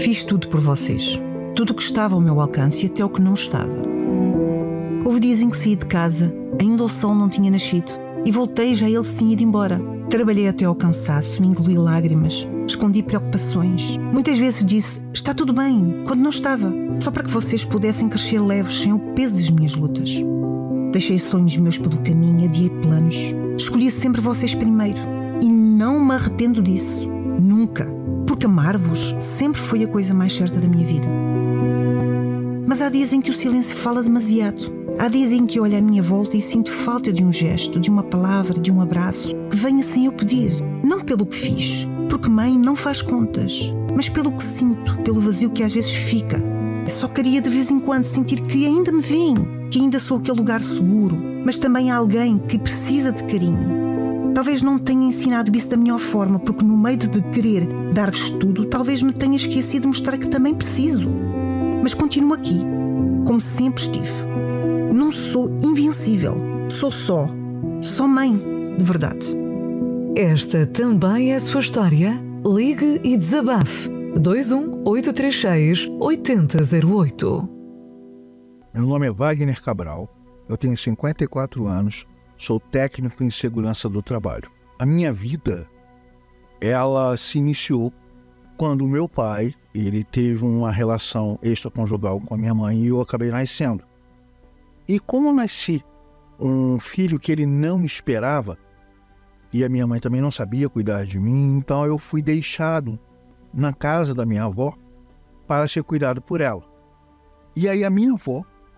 Fiz tudo por vocês. Tudo o que estava ao meu alcance e até o que não estava. Houve dias em que saí de casa, ainda o sol não tinha nascido, e voltei já ele se tinha ido embora. Trabalhei até ao cansaço, me engoli lágrimas, escondi preocupações. Muitas vezes disse, está tudo bem, quando não estava, só para que vocês pudessem crescer leves sem o peso das minhas lutas. Deixei sonhos meus pelo caminho, adiei planos. Escolhi sempre vocês primeiro. E não me arrependo disso. Nunca. Porque amar-vos sempre foi a coisa mais certa da minha vida. Mas há dias em que o silêncio fala demasiado. Há dias em que eu olho à minha volta e sinto falta de um gesto, de uma palavra, de um abraço, que venha sem eu pedir. Não pelo que fiz, porque mãe não faz contas, mas pelo que sinto, pelo vazio que às vezes fica. Eu só queria de vez em quando sentir que ainda me veem, que ainda sou aquele lugar seguro, mas também há alguém que precisa de carinho. Talvez não tenha ensinado isso da melhor forma, porque no meio de querer dar-vos tudo, talvez me tenha esquecido de mostrar que também preciso. Mas continuo aqui, como sempre estive. Não sou invencível, sou só mãe, de verdade. Esta também é a sua história? Ligue e desabafe. 21-836-8008. Meu nome é Wagner Cabral, eu tenho 54 anos, sou técnico em segurança do trabalho. A minha vida, ela se iniciou quando o meu pai, ele teve uma relação extraconjugal com a minha mãe e eu acabei nascendo. E como eu nasci um filho que ele não esperava, e a minha mãe também não sabia cuidar de mim, então eu fui deixado na casa da minha avó para ser cuidado por ela. E aí a minha avó,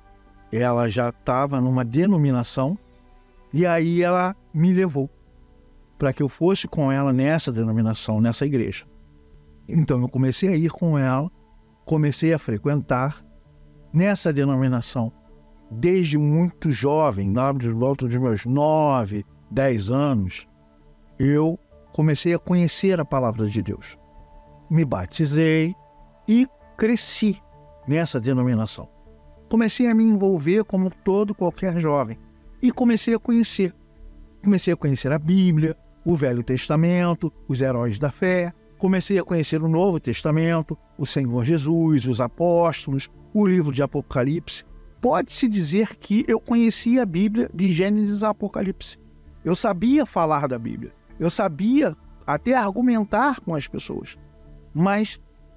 ela já estava numa denominação, e aí ela me levou para que eu fosse com ela nessa denominação, nessa igreja. Então eu comecei a ir com ela, comecei a frequentar nessa denominação. Desde muito jovem, de volta dos meus 9, 10 anos, eu comecei a conhecer a palavra de Deus. Me batizei e cresci nessa denominação. Comecei a me envolver como qualquer jovem e comecei a conhecer. Comecei a conhecer a Bíblia, o Velho Testamento, os heróis da fé. Comecei a conhecer o Novo Testamento, o Senhor Jesus, os apóstolos, o livro de Apocalipse. Pode-se dizer que eu conhecia a Bíblia de Gênesis a Apocalipse. Eu sabia falar da Bíblia. Eu sabia até argumentar com as pessoas. Mas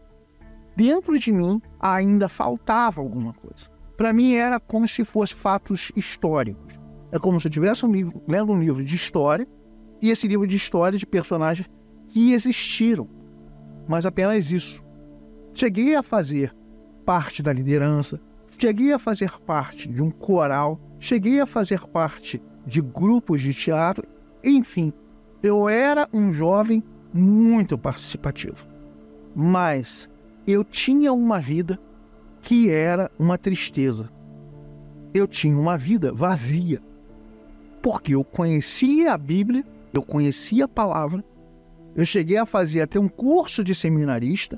dentro de mim ainda faltava alguma coisa. Para mim era como se fossem fatos históricos. É como se eu estivesse lendo um livro de história e esse livro de história de personagens que existiram. Mas apenas isso. Cheguei a fazer parte da liderança, cheguei a fazer parte de um coral, cheguei a fazer parte de grupos de teatro, enfim, eu era um jovem muito participativo. Mas eu tinha uma vida que era uma tristeza. Eu tinha uma vida vazia. Porque eu conhecia a Bíblia, eu conhecia a palavra, eu cheguei a fazer até um curso de seminarista,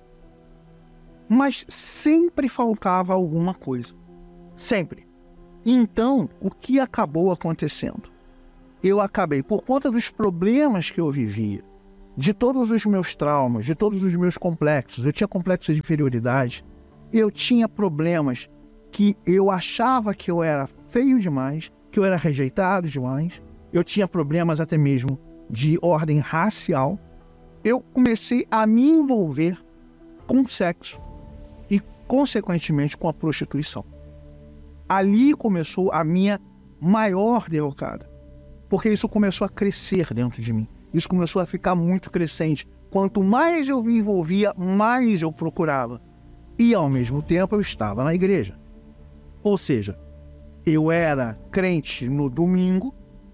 mas sempre faltava alguma coisa. Sempre. Então, o que acabou acontecendo? Eu acabei, por conta dos problemas que eu vivia, de todos os meus traumas, de todos os meus complexos, eu tinha complexo de inferioridade, eu tinha problemas que eu achava que eu era feio demais, que eu era rejeitado demais, eu tinha problemas até mesmo de ordem racial. Eu comecei a me envolver com o sexo e, consequentemente, com a prostituição. Ali começou a minha maior derrocada, porque isso começou a crescer dentro de mim. Isso começou a ficar muito crescente. Quanto mais eu me envolvia, mais eu procurava. E, ao mesmo tempo, eu estava na igreja. Ou seja, eu era crente no domingo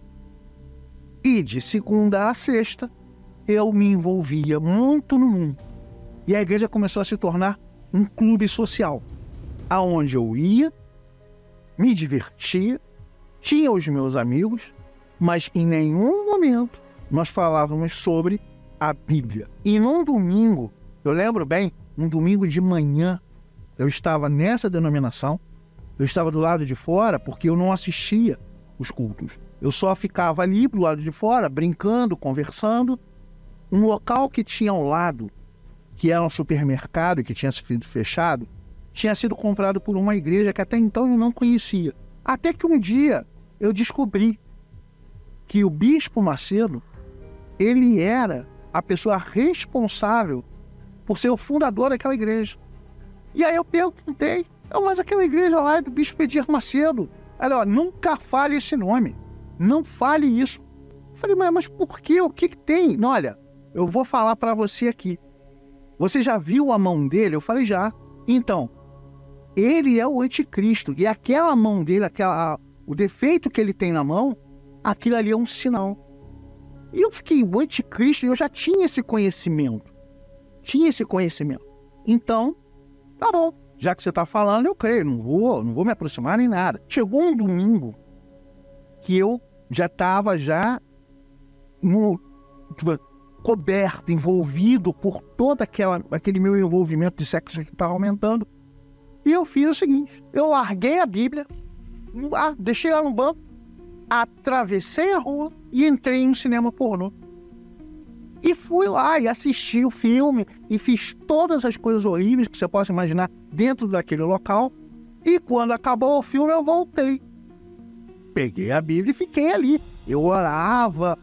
e de segunda a sexta eu me envolvia muito no mundo. E a igreja começou a se tornar um clube social, aonde eu ia, me divertia, tinha os meus amigos, mas em nenhum momento nós falávamos sobre a Bíblia. E num domingo, eu lembro bem, um domingo de manhã, eu estava nessa denominação, eu estava do lado de fora porque eu não assistia os cultos. Eu só ficava ali do lado de fora, brincando, conversando. Um local que tinha ao lado, que era um supermercado que tinha sido fechado, tinha sido comprado por uma igreja que até então eu não conhecia. Até que um dia eu descobri que o Bispo Macedo, ele era a pessoa responsável por ser o fundador daquela igreja. E aí eu perguntei, mas aquela igreja lá é do Bispo Edir Macedo. Olha, nunca fale esse nome, não fale isso. Eu falei, mas por quê? O que tem? Não, olha, eu vou falar para você aqui. Você já viu a mão dele? Eu falei, já. Então, ele é o anticristo. E aquela mão dele, o defeito que ele tem na mão, aquilo ali é um sinal. E eu fiquei, o anticristo, eu já tinha esse conhecimento. Então, tá bom. Já que você está falando, eu creio. Não vou me aproximar nem nada. Chegou um domingo que eu já estava coberto, envolvido por todo aquele meu envolvimento de sexo que estava aumentando. E eu fiz o seguinte, eu larguei a Bíblia, deixei lá no banco, atravessei a rua e entrei em um cinema pornô. E fui lá e assisti o filme e fiz todas as coisas horríveis que você possa imaginar dentro daquele local. E quando acabou o filme, eu voltei. Peguei a Bíblia e fiquei ali. Eu orava,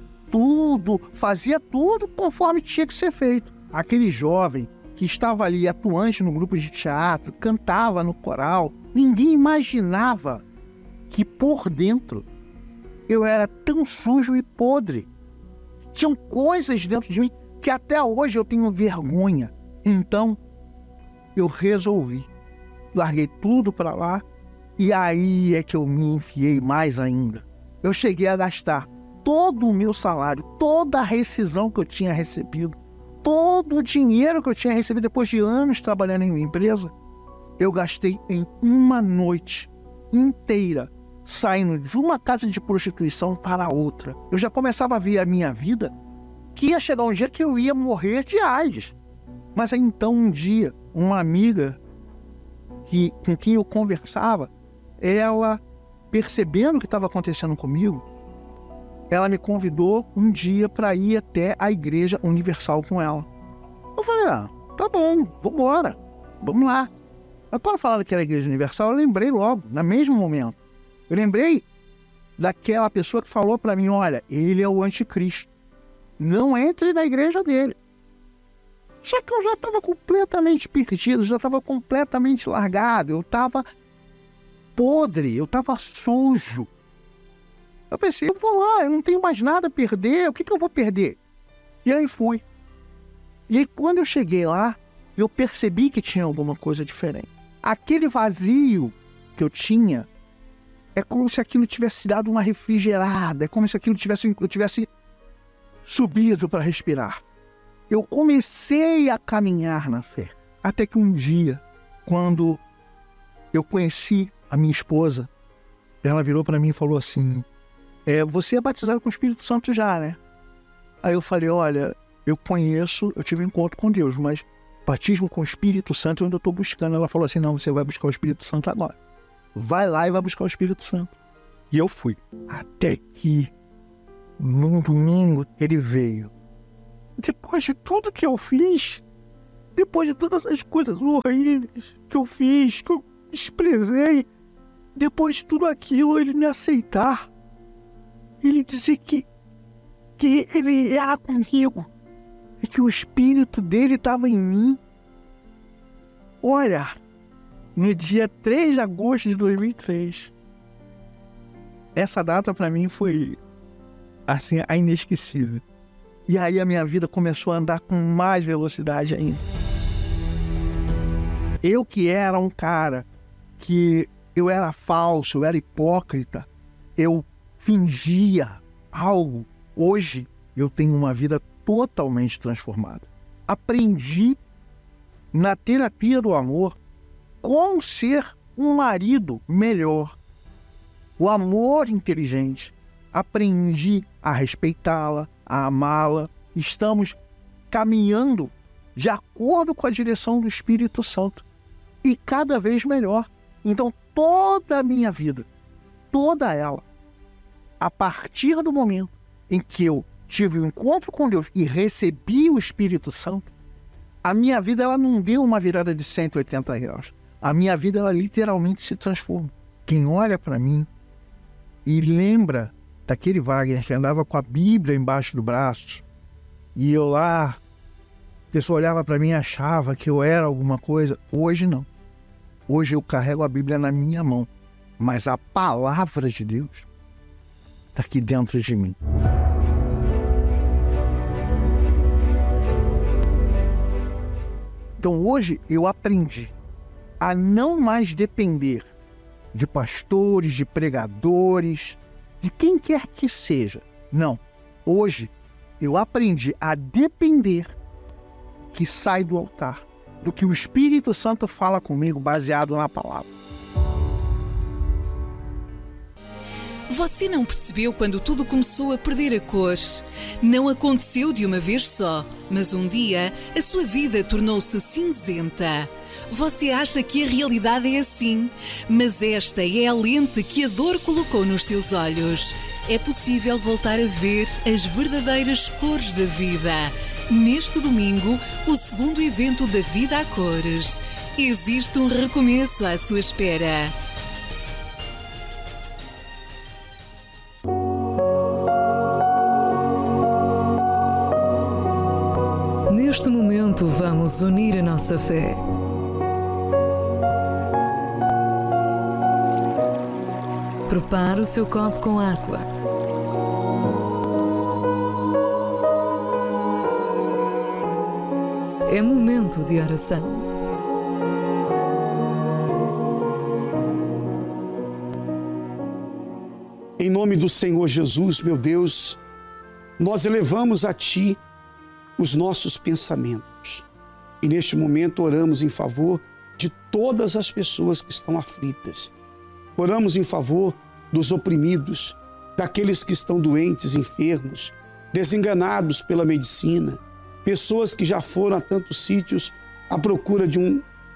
fazia tudo conforme tinha que ser feito. Aquele jovem que estava ali atuante no grupo de teatro, cantava no coral, ninguém imaginava que por dentro eu era tão sujo e podre. Tinham coisas dentro de mim que até hoje eu tenho vergonha. Então, eu resolvi. Larguei tudo para lá e aí é que eu me enfiei mais ainda. Eu cheguei a gastar todo o meu salário, toda a rescisão que eu tinha recebido, todo o dinheiro que eu tinha recebido depois de anos trabalhando em uma empresa, eu gastei em uma noite inteira saindo de uma casa de prostituição para outra. Eu já começava a ver a minha vida que ia chegar um dia que eu ia morrer de AIDS. Mas aí então um dia, uma amiga com quem eu conversava, ela, percebendo o que estava acontecendo comigo, ela me convidou um dia para ir até a Igreja Universal com ela. Eu falei, tá bom, vamos lá. Mas quando falaram que era a Igreja Universal, eu lembrei logo, no mesmo momento. Eu lembrei daquela pessoa que falou para mim, olha, ele é o anticristo. Não entre na igreja dele. Só que eu já estava completamente perdido, já estava completamente largado, eu estava podre, eu estava sujo. Eu pensei, eu vou lá, eu não tenho mais nada a perder, o que eu vou perder? E aí fui. E aí quando eu cheguei lá, eu percebi que tinha alguma coisa diferente. Aquele vazio que eu tinha, é como se aquilo tivesse dado uma refrigerada, é como se aquilo eu tivesse subido para respirar. Eu comecei a caminhar na fé. Até que um dia, quando eu conheci a minha esposa, ela virou para mim e falou assim, você é batizado com o Espírito Santo já, né? Aí eu falei, olha, eu tive um encontro com Deus, mas batismo com o Espírito Santo eu ainda estou buscando. Ela falou assim, não, você vai buscar o Espírito Santo agora. Vai lá e vai buscar o Espírito Santo. E eu fui. Até que, num domingo, ele veio. Depois de tudo que eu fiz, depois de todas as coisas horríveis que eu fiz, que eu desprezei, depois de tudo aquilo, ele me aceitar. Ele dizer que ele era comigo e que o Espírito dele estava em mim. Olha, no dia 3 de agosto de 2003, essa data para mim foi assim, a inesquecível. E aí a minha vida começou a andar com mais velocidade ainda. Eu que era um cara que eu era falso, eu era hipócrita, eu fingia algo. Hoje eu tenho uma vida totalmente transformada. Aprendi na terapia do amor como ser um marido melhor. O amor inteligente. Aprendi a respeitá-la, a amá-la. Estamos caminhando de acordo com a direção do Espírito Santo. E cada vez melhor. Então, toda a minha vida, toda ela, a partir do momento em que eu tive um encontro com Deus e recebi o Espírito Santo, A minha vida, ela não deu uma virada de 180 graus. A minha vida, ela literalmente se transforma. Quem olha para mim e lembra daquele Wagner que andava com a Bíblia embaixo do braço, e eu lá, a pessoa olhava para mim e achava que eu era alguma coisa. Hoje não. Hoje eu carrego a Bíblia na minha mão, mas a palavra de Deus está aqui dentro de mim. Então hoje eu aprendi a não mais depender de pastores, de pregadores, de quem quer que seja. Não. Hoje eu aprendi a depender que sai do altar, do que o Espírito Santo fala comigo baseado na palavra. Você não percebeu quando tudo começou a perder a cor? Não aconteceu de uma vez só, mas um dia a sua vida tornou-se cinzenta. Você acha que a realidade é assim, mas esta é a lente que a dor colocou nos seus olhos. É possível voltar a ver as verdadeiras cores da vida. Neste domingo, o segundo evento da Vida a Cores. Existe um recomeço à sua espera. Neste momento, vamos unir a nossa fé. Prepare o seu copo com água. É momento de oração. Em nome do Senhor Jesus, meu Deus, nós elevamos a Ti os nossos pensamentos. E neste momento oramos em favor de todas as pessoas que estão aflitas. Oramos em favor dos oprimidos, daqueles que estão doentes, enfermos, desenganados pela medicina, pessoas que já foram a tantos sítios à procura de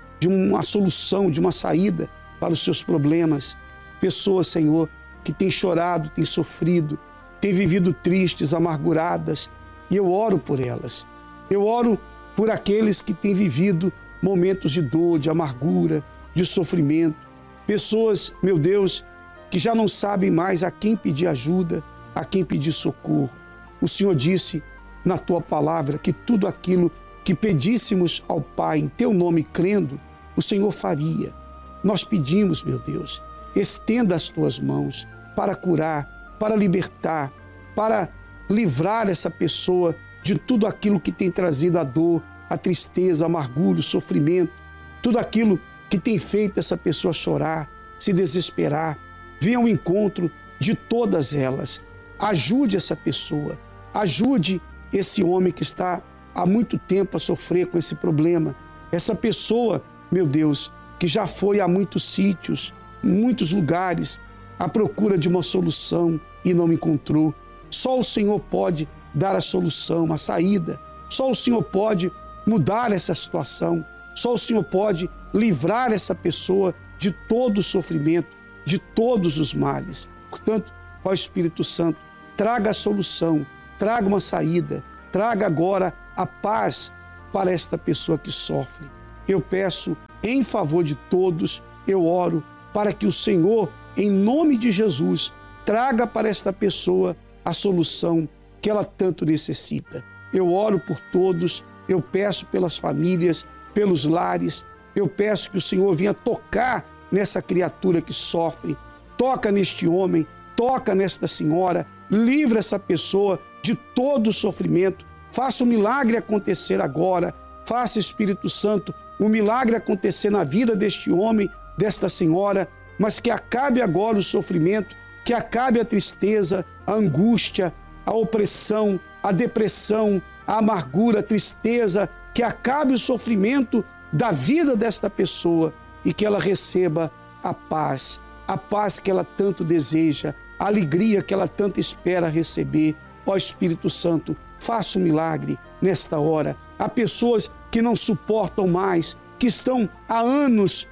uma solução, de uma saída para os seus problemas. Pessoas, Senhor, que têm chorado, têm sofrido, têm vivido tristes, amarguradas, e eu oro por elas. Eu oro por aqueles que têm vivido momentos de dor, de amargura, de sofrimento. Pessoas, meu Deus, que já não sabem mais a quem pedir ajuda, a quem pedir socorro. O Senhor disse na Tua palavra que tudo aquilo que pedíssemos ao Pai em Teu nome crendo, o Senhor faria. Nós pedimos, meu Deus, estenda as Tuas mãos para curar, para libertar, para livrar essa pessoa de tudo aquilo que tem trazido a dor, a tristeza, a amargura, o sofrimento, tudo aquilo que tem feito essa pessoa chorar, se desesperar. Venha ao encontro de todas elas. Ajude essa pessoa, ajude esse homem que está há muito tempo a sofrer com esse problema. Essa pessoa, meu Deus, que já foi a muitos sítios, muitos lugares, à procura de uma solução e não encontrou. Só o Senhor pode dar a solução, a saída. Só o Senhor pode mudar essa situação. Só o Senhor pode livrar essa pessoa de todo o sofrimento, de todos os males. Portanto, ó Espírito Santo, traga a solução, traga uma saída, traga agora a paz para esta pessoa que sofre. Eu peço em favor de todos, eu oro para que o Senhor, em nome de Jesus, traga para esta pessoa a solução que ela tanto necessita. Eu oro por todos, eu peço pelas famílias, pelos lares, eu peço que o Senhor venha tocar nessa criatura que sofre, toca neste homem, toca nesta senhora, livra essa pessoa de todo o sofrimento, faça o milagre acontecer agora, faça, Espírito Santo, o milagre acontecer na vida deste homem, desta senhora, mas que acabe agora o sofrimento, que acabe a tristeza, a angústia, a opressão, a depressão, a amargura, a tristeza, que acabe o sofrimento da vida desta pessoa e que ela receba a paz que ela tanto deseja, a alegria que ela tanto espera receber. Ó Espírito Santo, faça um milagre nesta hora. Há pessoas que não suportam mais, que estão há anos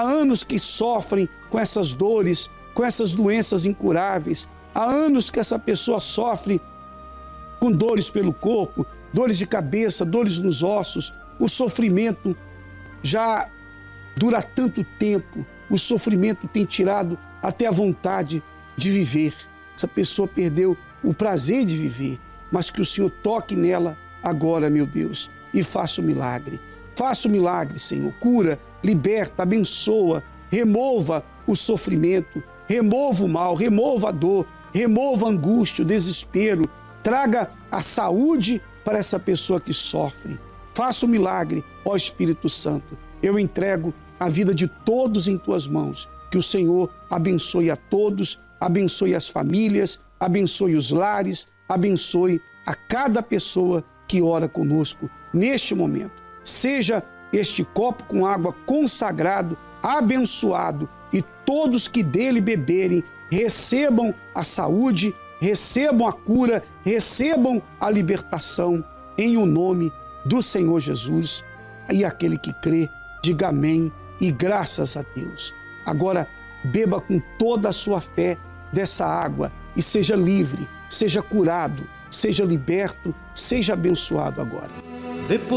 que sofrem com essas dores, com essas doenças incuráveis. Há anos que essa pessoa sofre com dores pelo corpo, dores de cabeça, dores nos ossos, o sofrimento já dura tanto tempo, o sofrimento tem tirado até a vontade de viver. Essa pessoa perdeu o prazer de viver, mas que o Senhor toque nela agora, meu Deus, e faça o milagre. Faça o milagre, Senhor. Cura, liberta, abençoa, remova o sofrimento, remova o mal, remova a dor, remova a angústia, o desespero. Traga a saúde para essa pessoa que sofre. Faça o milagre, ó Espírito Santo. Eu entrego a vida de todos em tuas mãos. Que o Senhor abençoe a todos, abençoe as famílias, abençoe os lares, abençoe a cada pessoa que ora conosco neste momento. Seja este copo com água consagrado, abençoado, e todos que dele beberem recebam a saúde, recebam a cura, recebam a libertação, em o nome do Senhor Jesus. E aquele que crê, diga amém e graças a Deus. Agora, beba com toda a sua fé dessa água e seja livre, seja curado, seja liberto, seja abençoado agora.